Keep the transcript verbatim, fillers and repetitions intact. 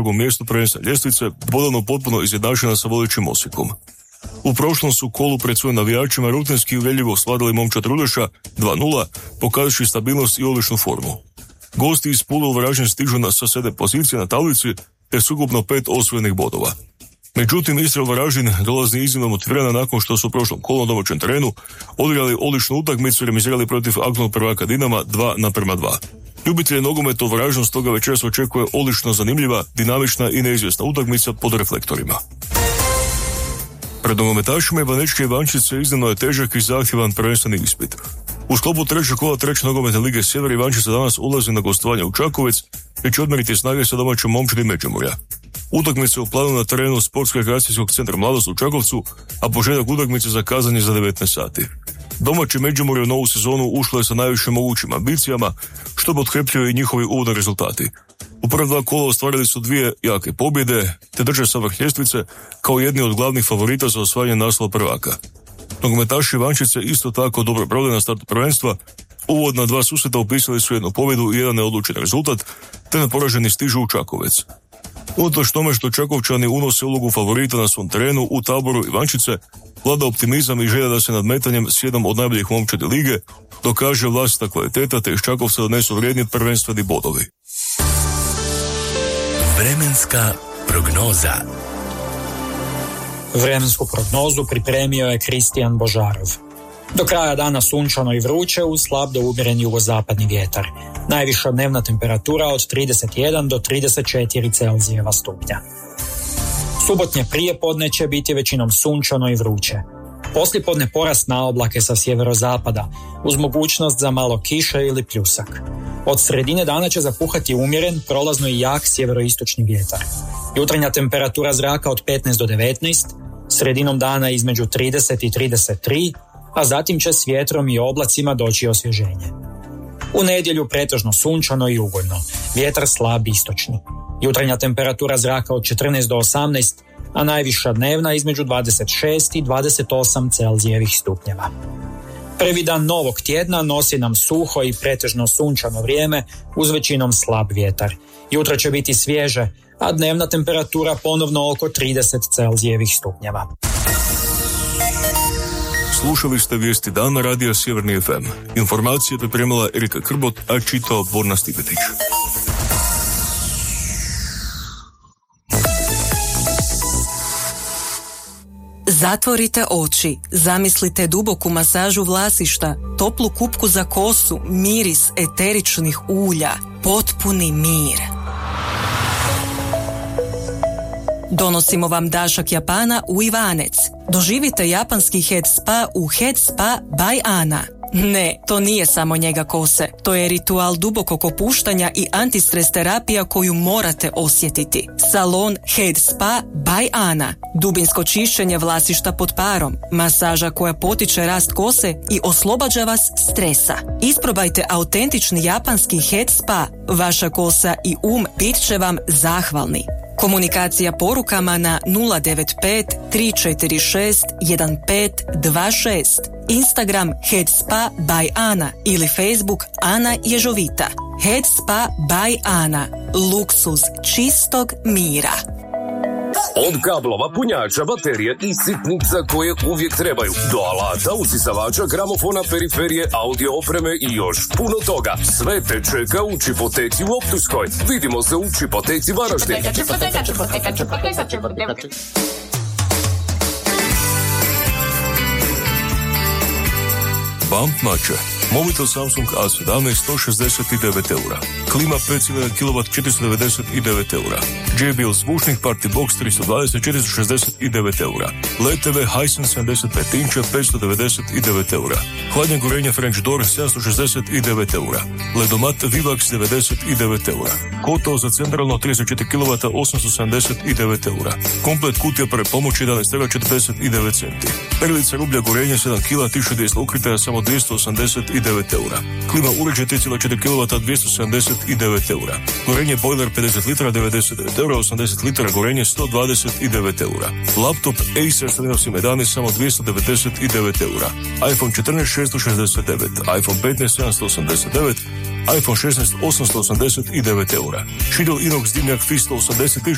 drugom mjestu prvenstvene ljestvice, bodovno potpuno izjednačena sa vodećim Osijekom. U prošlom su kolu pred svojim navijačima rutinski i uvjerljivo svladali momčad Rudeša dva nula, pokazujući stabilnost i odličnu formu. Gosti iz Pule u Varaždin stižu na sa sedam pozicija na tablici, te sukupno pet osvojenih bodova. Međutim, Istra u Varaždin dolazi iznimno motivirana nakon što su u prošlom kolu na domaćem terenu odigrali odličnu utakmicu i remizirali protiv aktualnog prvaka Dinama dva naprema dva. Ljubitelje nogometa u Varaždinu stoga večeras očekuje odlično zanimljiva, dinamična i neizvjesna utakmica pod reflektorima. Pred nogometašima Ivanečke Ivančice iznimno je težak i zahtjevan prvenstveni ispit. U sklopu trećeg kola treće nogometne lige Sjever Ivančica danas ulazi na gostovanje u Čakovec i će odmjeriti snage sa domaćom momčadi Međimurja. Utakmice u planu na terenu Sportskog rekreacijskog centra Mladost u Čakovcu, a početak utakmice zakazan je za devetnaest sati. Domaći Međimurje u novu sezonu ušlo je sa najviše mogućim ambicijama, što potkrepljuju i njihovi uvodni rezultati. U prva dva kola ostvarili su dvije jake pobjede, te drže sa vrh ljestvice kao jedni od glavnih favorita za osvajanje naslova prvaka. Nogometaši Ivančice isto tako dobro proveli na startu prvenstva, uvodna dva susreta upisali su jednu pobjedu i jedan neodlučen rezultat, te neporaženi stižu u Čakovec. Unatoč tome što Čakovčani unose ulogu favorita na svom terenu, u taboru Ivančice vlada optimizam i želja da se nadmetanjem s jednom od najboljih momčadi lige dokaže vlastita kvaliteta te iz Čakovca donesu vrijedni prvenstveni bodovi. Vremenska prognoza. Vremensku prognozu pripremio je Kristijan Božarov. Do kraja dana sunčano i vruće uz slab do umjeren jugozapadni vjetar. Najviša dnevna temperatura od trideset jedan do trideset četiri Celzijeva stupnja. Subotnje prijepodne će biti većinom sunčano i vruće. Poslijepodne porast na oblake sa sjeverozapada, uz mogućnost za malo kiše ili pljusak. Od sredine dana će zapuhati umjeren, prolazno i jak sjeveroistočni vjetar. Jutarnja temperatura zraka od petnaest do devetnaest, sredinom dana između trideset i trideset tri, a zatim će s vjetrom i oblacima doći osvježenje. U nedjelju pretežno sunčano i ugodno, vjetar slab istočni. Jutarnja temperatura zraka od četrnaest do osamnaest, a najviša dnevna između dvadeset šest i dvadeset osam Celzijevih stupnjeva. Prvi dan novog tjedna nosi nam suho i pretežno sunčano vrijeme uz većinom slab vjetar. Jutro će biti svježe, a dnevna temperatura ponovno oko trideset Celzijevih stupnjeva. Slušali ste vijesti dana radija Sjeverni ef em. Informacije pripremila Erika Krbot, a čitao Borna Stipetić. Zatvorite oči, zamislite duboku masažu vlasišta, toplu kupku za kosu, miris eteričnih ulja, potpuni mir. Donosimo vam dašak Japana u Ivanec. Doživite japanski head spa u Head Spa by Ana. Ne, to nije samo njega kose. To je ritual dubokog opuštanja i antistres terapija koju morate osjetiti. Salon Head Spa by Ana. Dubinsko čišćenje vlasišta pod parom. Masaža koja potiče rast kose i oslobađa vas stresa. Isprobajte autentični japanski Head Spa. Vaša kosa i um bit će vam zahvalni. Komunikacija porukama na nula devet pet tri četiri šest jedan pet dva šest, Instagram Head Spa by Ana ili Facebook Ana Ježovita. Head Spa by Ana. Luksuz čistog mira. Od kablova, punjača, baterije i sitnica koje uvijek trebaju, do alata, usisavača, gramofona, periferije, audio opreme i još puno toga. Sve te čeka u Čipoteci u Optuskoj. Vidimo se u Čipoteci Varaždin. Čipoteka, čipoteka, čipoteka, čipoteka, čipoteka. Bump mače. Mobitel Samsung A sedamnaest sto šezdeset devet eura. Klima pet zarez jedan kilovat četiristo devedeset devet eura. J B L zvučnik Party Box tristo dvadeset četiristo šezdeset devet eura. L E D T V Hisense sedamdeset pet inča petsto devedeset devet eura. Hladnje gorenje French Door sedamsto šezdeset devet eura. Ledomat Vivax devedeset devet eura. Kotao za centralno trideset četiri kilovata osamsto sedamdeset devet eura. Komplet kutija prve pomoći jedanaest eura četrdeset devet centi. Perlica rublja gorenje sedam kila tisuću dvjesto ukritaja samo dvjesto osamdeset devet eura. Klima uređaj tri zarez četiri kilovata dvjesto sedamdeset devet eura. Gorenje bojler pedeset litara devedeset devet eura, osamdeset litara gorenje sto dvadeset devet eura. Laptop Acer sa Linuxom jedanaest samo dvjesto devedeset devet eura. iPhone četrnaest šesto šezdeset devet, iPhone petnaest sedamsto osamdeset devet, iPhone šesnaest osamsto osamdeset devet eura. Šidel Inox dimnjak F I sto osamdeset